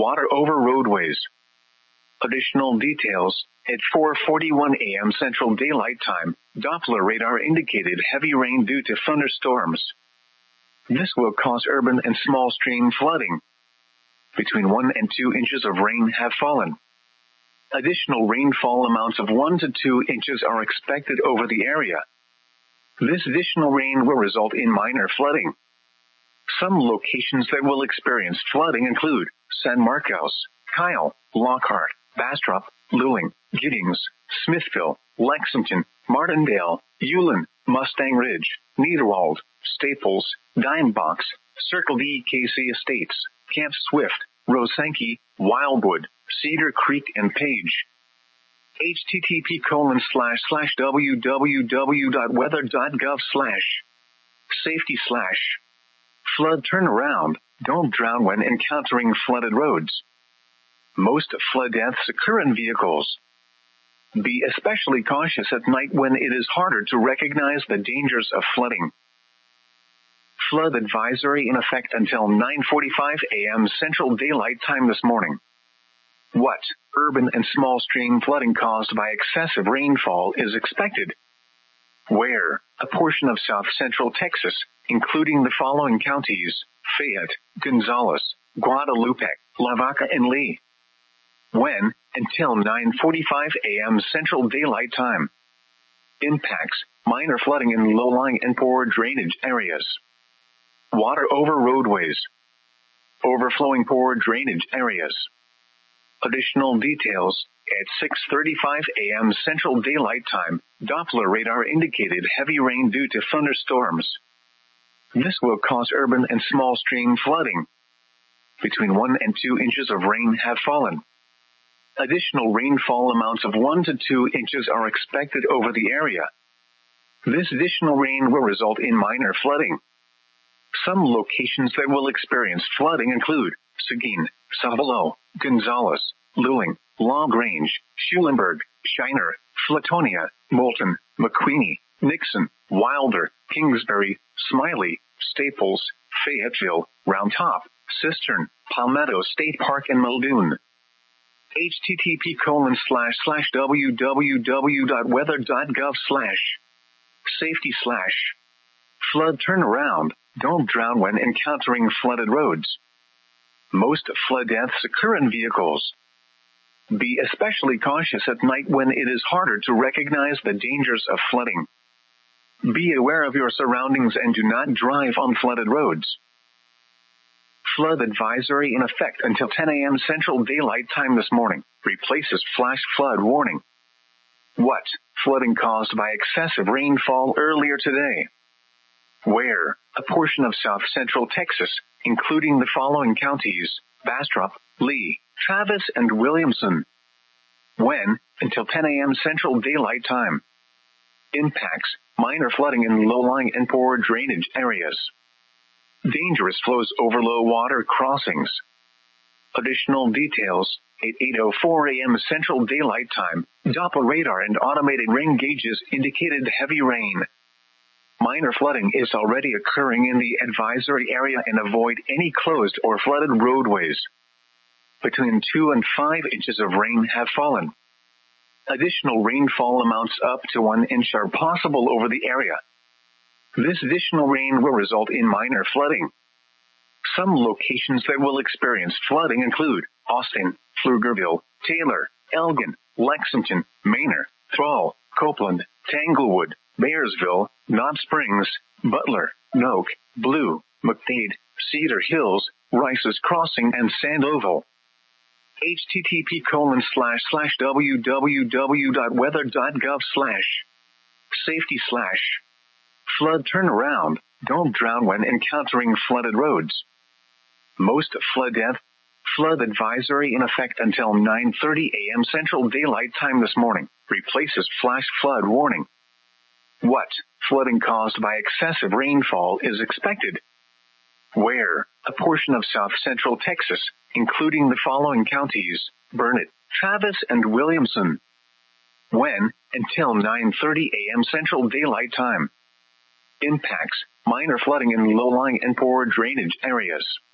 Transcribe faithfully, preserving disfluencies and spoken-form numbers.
water over roadways. Additional details: at four forty-one a m Central Daylight Time, Doppler radar indicated heavy rain due to thunderstorms. This will cause urban and small stream flooding. Between one and two inches of rain have fallen. Additional rainfall amounts of one to two inches are expected over the area. This additional rain will result in minor flooding. Some locations that will experience flooding include San Marcos, Kyle, Lockhart, Bastrop, Luling, Giddings, Smithville, Lexington, Martindale, Ulen, Mustang Ridge, Niederwald, Staples, Dimebox, Circle D K C Estates, Camp Swift, Rosanke, Wildwood, Cedar Creek, and Page. http colon slash slash www.weather.gov slash safety slash flood turnaround. Don't drown when encountering flooded roads. Most flood deaths occur in vehicles. Be especially cautious at night when it is harder to recognize the dangers of flooding. Flood advisory in effect until nine forty-five a m Central Daylight Time this morning. What urban and small stream flooding caused by excessive rainfall is expected? Where? A portion of south central Texas, including the following counties: Fayette, Gonzales, Guadalupe, Lavaca, and Lee. When? Until nine forty-five a m Central Daylight Time. Impacts: minor flooding in low-lying and poor drainage areas. Water over roadways. Overflowing poor drainage areas. Additional details: at six thirty-five a m Central Daylight Time, Doppler radar indicated heavy rain due to thunderstorms. This will cause urban and small stream flooding. Between one and two inches of rain have fallen. Additional rainfall amounts of one to two inches are expected over the area. This additional rain will result in minor flooding. Some locations that will experience flooding include Seguin, Savalo, Gonzales, Luling, LaGrange, Schulenburg, Shiner, Flatonia, Moulton, McQueeney, Nixon, Wilder, Kingsbury, Smiley, Staples, Fayetteville, Round Top, Cistern, Palmetto State Park, and Muldoon. http colon slash slash www.weather.gov slash safety slash flood turnaround. Don't drown when encountering flooded roads. Most flood deaths occur in vehicles. Be especially cautious at night when it is harder to recognize the dangers of flooding. Be aware of your surroundings and do not drive on flooded roads. Flood advisory in effect until ten a m Central Daylight Time this morning replaces flash flood warning. What? Flooding caused by excessive rainfall earlier today. Where? A portion of south central Texas, including the following counties: Bastrop, Lee, Travis, and Williamson. When? Until ten a m Central Daylight Time. Impacts: minor flooding in low-lying and poor drainage areas. Dangerous flows over low water crossings. Additional details: at eight oh four a m Central Daylight Time, Doppler radar and automated rain gauges indicated heavy rain. Minor flooding is already occurring in the advisory area, and avoid any closed or flooded roadways. Between two and five inches of rain have fallen. Additional rainfall amounts up to one inch are possible over the area. This additional rain will result in minor flooding. Some locations that will experience flooding include Austin, Pflugerville, Taylor, Elgin, Lexington, Manor, Thrall, Copeland, Tanglewood, Bearsville, Knob Springs, Butler, Noke, Blue, McDade, Cedar Hills, Rice's Crossing, and Sandoval. http colon slash slash www.weather.gov slash safety slash flood turnaround. Don't drown when encountering flooded roads. Most flood death. Flood advisory in effect until nine thirty a m Central Daylight Time this morning replaces flash flood warning. What? Flooding caused by excessive rainfall is expected. Where? A portion of south central Texas, including the following counties: Burnett, Travis, and Williamson. When? Until nine thirty a m Central Daylight Time. Impacts: minor flooding in low-lying and poor drainage areas.